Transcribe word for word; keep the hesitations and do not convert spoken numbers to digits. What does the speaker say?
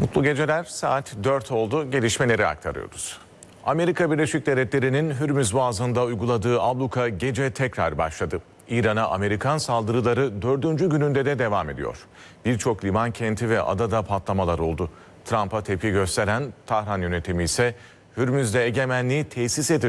Mutlu geceler. Saat dört oldu. Gelişmeleri aktarıyoruz. Amerika Birleşik Devletleri'nin Hürmüz Boğazı'nda uyguladığı abluka gece tekrar başladı. İran'a Amerikan saldırıları dördüncü gününde de devam ediyor. Birçok liman kenti ve adada patlamalar oldu. Trump'a tepki gösteren Tahran yönetimi ise Hürmüz'de egemenliği tesis edecek